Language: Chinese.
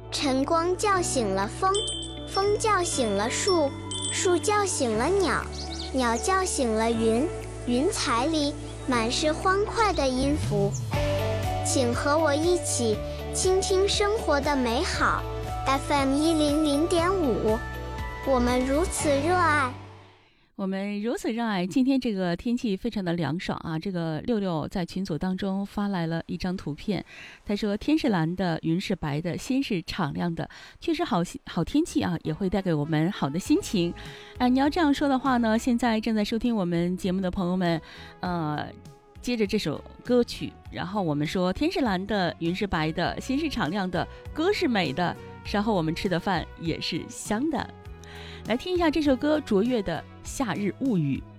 晨光叫醒了风，风叫醒了树，树叫醒了鸟，鸟叫醒了云，云彩里满是欢快的音符。请和我一起倾听生活的美好。FM100.5，我们如此热爱。 我们如此热爱。今天这个天气非常的凉爽啊！这个六六在群组当中发来了一张图片，他说天是蓝的，云是白的，心是敞亮的。确实好天气啊，也会带给我们好的心情。你要这样说的话呢，现在正在收听我们节目的朋友们，接着这首歌曲，然后我们说天是蓝的，云是白的，心是敞亮的，歌是美的，稍后我们吃的饭也是香的。来听一下这首歌，卓越的《夏日物语》。